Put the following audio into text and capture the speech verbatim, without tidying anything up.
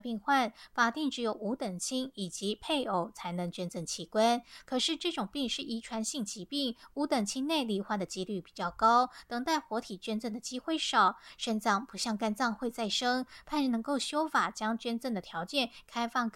病患法定只有五等亲以及配偶才能捐赠器官，可是这种病是遗传性疾病，五等亲内罹患的几率比较高，等待活体捐赠的机会少。肾脏不像肝脏会再生，盼能够修法将捐赠的条件开放。